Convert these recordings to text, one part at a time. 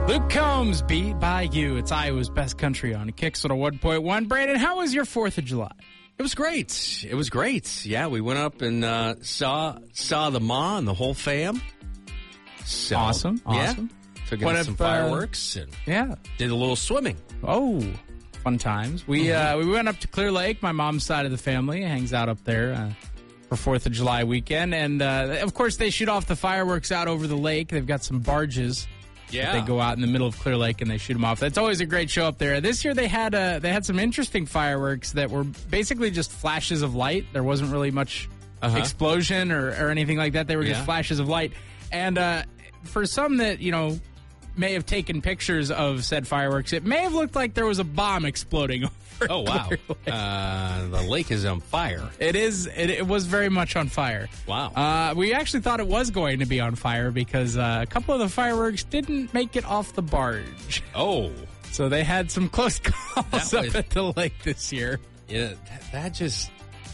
Luke Combs, Beat by You. It's Iowa's best country on Kicks 101.1. Brandon, how was your 4th of July? It was great. It was great. Yeah, we went up and saw the ma and the whole fam. So, Awesome. Yeah, took in some fireworks and did a little swimming. Oh, fun times. We went up to Clear Lake. My mom's side of the family hangs out up there for 4th of July weekend. And, of course, they shoot off the fireworks out over the lake. They've got some barges. Yeah. They go out in the middle of Clear Lake and they shoot them off. That's always a great show up there. This year they had some interesting fireworks that were basically just flashes of light. There wasn't really much explosion or anything like that. They were just flashes of light. And for some that, may have taken pictures of said fireworks, it may have looked like there was a bomb exploding over Oh, wow. The lake is on fire. It is. It was very much on fire. Wow. We actually thought it was going to be on fire because a couple of the fireworks didn't make it off the barge. Oh. So they had some close calls up at the lake this year. Yeah, that's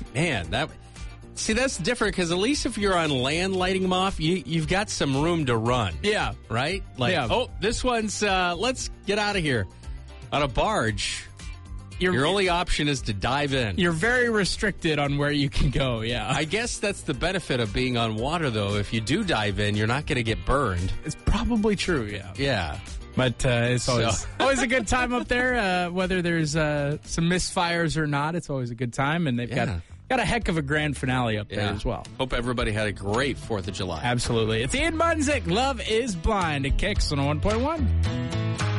different because at least if you're on land lighting them off, you've got some room to run. Yeah. Right? This one's, let's get out of here. On a barge, your only option is to dive in. You're very restricted on where you can go, yeah. I guess that's the benefit of being on water, though. If you do dive in, you're not going to get burned. It's probably true, yeah. Yeah. But it's always a good time up there, whether there's some misfires or not. It's always a good time, and they've got a heck of a grand finale up there as well. Hope everybody had a great 4th of July. Absolutely. It's Ian Munzik. Love is Blind at Kicks 101.1.